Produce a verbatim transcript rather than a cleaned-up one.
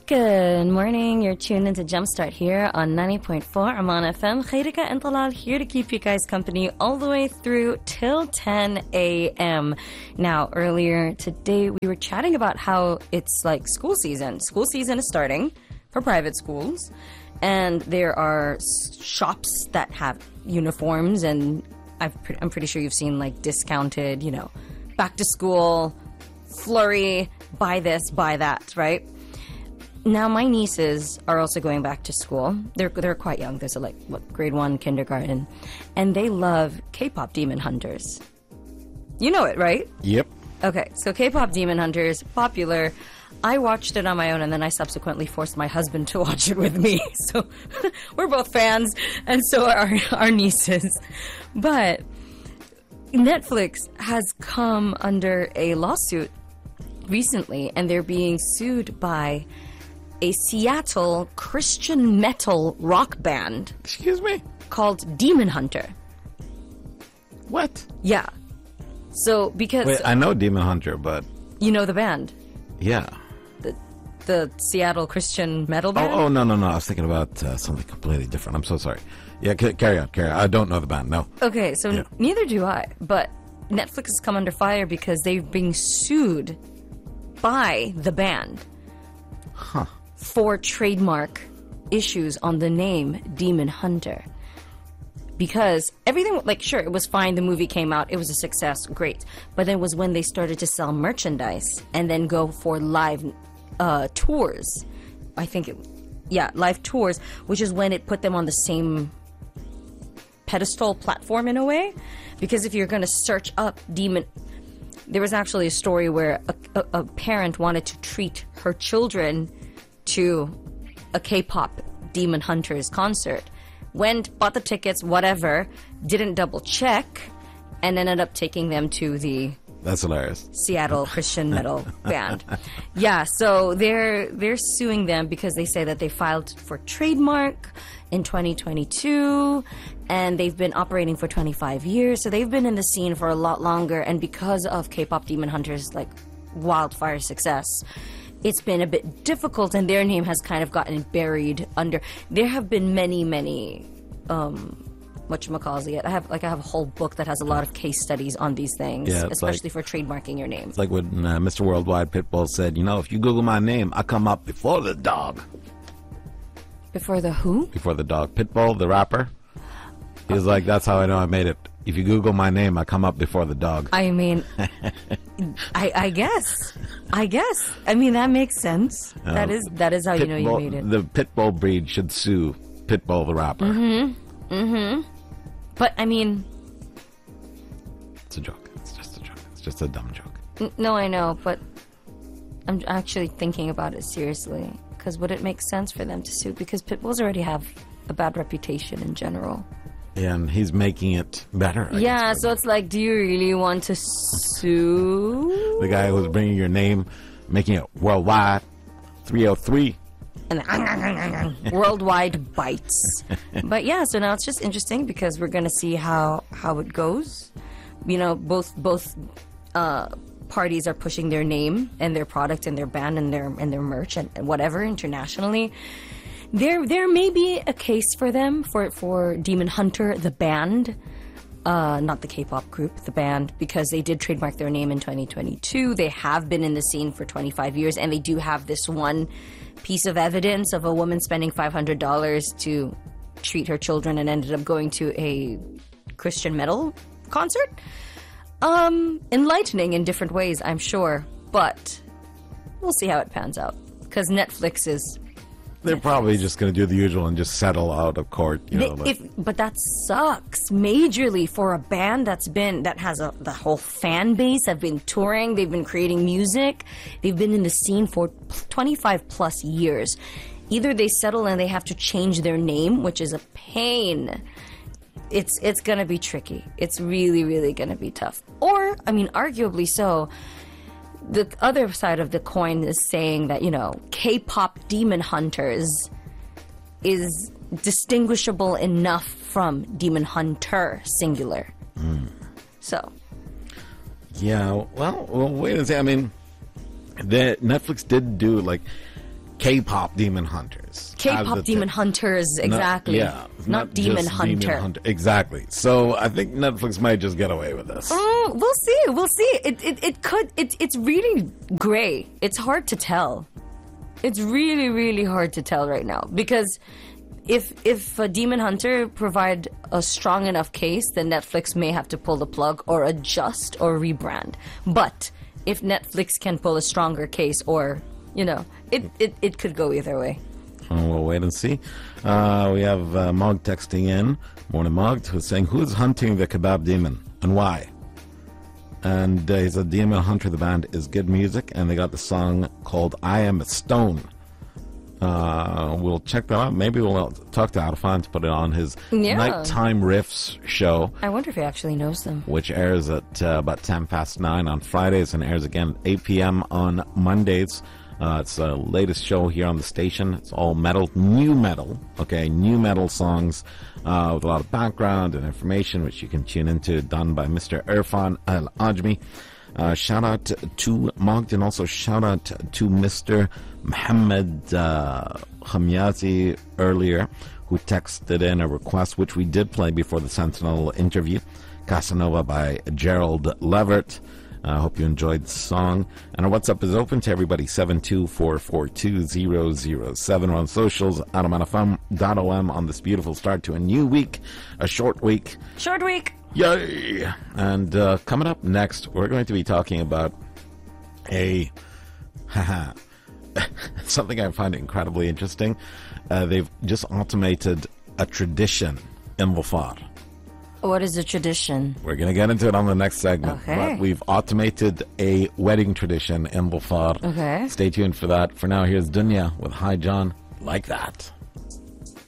Good morning. You're tuned into Jumpstart here on ninety point four Aman F M. Khairika and Talal here to keep you guys company all the way through till ten a.m. Now, earlier today, we were chatting about how it's like school season. School season is starting for private schools, and there are shops that have uniforms, and I've, I'm pretty sure you've seen like discounted, you know, back to school, flurry, buy this, buy that, right? Now, my nieces are also going back to school. They're they're quite young. They're so like what, grade one, kindergarten, and they love K-pop Demon Hunters. You know it, right? Yep. Okay, so K-pop Demon Hunters, popular. I watched it on my own, and then I subsequently forced my husband to watch it with me. So we're both fans, and so are our, our nieces. But Netflix has come under a lawsuit recently, and they're being sued by a Seattle Christian metal rock band. Excuse me? Called Demon Hunter. What? Yeah. So, because... Wait, I know Demon Hunter, but... You know the band? Yeah. The the Seattle Christian metal band? Oh, oh no, no, no. I was thinking about uh, something completely different. I'm so sorry. Yeah, c- carry on, carry on. I don't know the band, no. Okay, so yeah. n- neither do I. But Netflix has come under fire because they've been sued by the band. Huh. For trademark issues on the name Demon Hunter. Because everything, like, sure, it was fine. The movie came out. It was a success. Great. But then it was when they started to sell merchandise and then go for live uh, tours. I think it, yeah, live tours, which is when it put them on the same pedestal platform in a way. Because if you're going to search up Demon... There was actually a story where a, a, a parent wanted to treat her children to a K-pop Demon Hunters concert. Went, bought the tickets, whatever, didn't double check, and ended up taking them to the That's hilarious. Seattle Christian metal band. Yeah, so they're they're suing them because they say that they filed for trademark in twenty twenty-two, and they've been operating for twenty-five years, so they've been in the scene for a lot longer, and because of K-pop Demon Hunters' like wildfire success, it's been a bit difficult, and their name has kind of gotten buried under. There have been many, many, um, whatchamacallit. I have like I have a whole book that has a lot of case studies on these things, yeah, especially like, for trademarking your name. It's like when uh, Mister Worldwide Pitbull said, you know, if you Google my name, I come up before the dog. Before the who? Before the dog. Pitbull, the rapper. He was like, that's how I know I made it. If you Google my name, I come up before the dog. I mean, I, I guess. I guess. I mean, that makes sense. Um, that is that is how Pitbull, you know you made it. The Pitbull breed should sue Pitbull, the rapper. Mm-hmm. Mm-hmm. But, I mean... It's a joke. It's just a joke. It's just a dumb joke. N- no, I know, but I'm actually thinking about it seriously. Because would it make sense for them to sue? Because Pitbulls already have a bad reputation in general. And he's making it better. I yeah, guess, so it's like, do you really want to sue? The guy who's bringing your name, making it worldwide, three oh three. And worldwide bites. But yeah, so now it's just interesting because we're going to see how, how it goes. You know, both both uh, parties are pushing their name and their product and their band and their and their merch and, and whatever internationally. There, there may be a case for them, for, for Demon Hunter, the band, uh, not the K-pop group, the band, because they did trademark their name in twenty twenty-two. They have been in the scene for twenty-five years, and they do have this one piece of evidence of a woman spending five hundred dollars to treat her children and ended up going to a Christian metal concert. Um, enlightening in different ways, I'm sure, but we'll see how it pans out, because Netflix is... They're probably just going to do the usual and just settle out of court. You know, They, if, but that sucks majorly for a band that's been that has a the whole fan base. Have been touring. They've been creating music. They've been in the scene for twenty-five plus years. Either they settle and they have to change their name, which is a pain. It's it's gonna be tricky. It's really really gonna be tough. Or I mean, arguably so. The other side of the coin is saying that, you know, K-pop Demon Hunters is distinguishable enough from Demon Hunter, singular. Mm. So. Yeah, well, well, wait and see. I mean, the Netflix did do, like, K-pop demon hunters. as K-pop the demon tip. hunters, Not- exactly. yeah, Not, demon just hunter. Demon hunter. Exactly. So I think Netflix might just get away with this. Mm, we'll see. We'll see. It it, it could. It, it's really gray. It's hard to tell. It's really really hard to tell right now because if if a demon hunter provide a strong enough case, then Netflix may have to pull the plug or adjust or rebrand. But if Netflix can pull a stronger case, or you know, it it, it could go either way. Oh, we'll wait and see. Uh, we have uh, Mog texting in, Morning Mog, who's saying, who's hunting the kebab demon and why? And uh, he's a demon hunter. The band is Good Music, and they got the song called I Am a Stone. Uh, we'll check that out. Maybe we'll talk to Arfan to put it on his Yeah. Nighttime Riffs show, I wonder if he actually knows them. which airs at uh, about ten past nine on Fridays and airs again at eight p.m. on Mondays. Uh, it's the latest show here on the station. It's all metal, new metal, okay, new metal songs uh, with a lot of background and information, which you can tune into, done by Mister Irfan Al-Ajmi. Uh, shout out to Mogden, also shout out to Mister Mohammed uh, Khamyazi earlier, who texted in a request, which we did play before the Sentinel interview, Casanova by Gerald Levert. I uh, hope you enjoyed the song. And our WhatsApp is open to everybody, seven two four four two zero zero seven. We're on socials, adam f m dot o m on this beautiful start to a new week, a short week. Short week. Yay! And uh, coming up next, we're going to be talking about a haha, something I find incredibly interesting. Uh, they've just automated a tradition in Dhafar. What is the tradition? We're going to get into it on the next segment. Okay. But we've automated a wedding tradition in Dhafar. Okay. Stay tuned for that. For now, here's Dunya with Hi John, Like That.